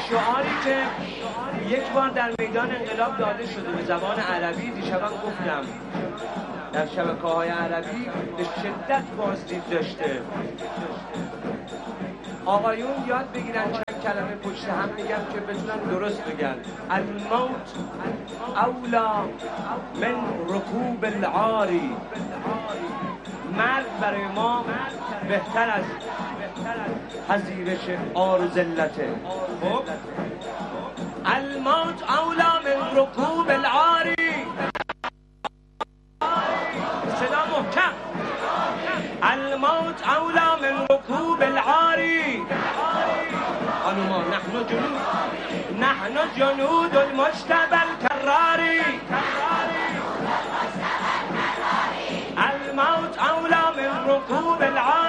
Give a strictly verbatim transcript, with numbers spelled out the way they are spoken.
شعاری که یک بار در میدان انقلاب داده شده به زبان عربی، دیشبم گفتم در شبکه‌های عربی به شدت بازدید داشته. آقایون یاد بگیرن چند کلمه پشت هم میگم که بتونن درست بگن. الموت اولا من رکوب العاری. مرگ برای ما بهتر از پذیرش عار و ذلته. خب الموت اولا من رکوب العاری. صدا محکم. الموت اولا من رکوب العاری. خانوما نحن جنود نحن جنود المجتبى الكراري. الموت اولا من ركوب العار.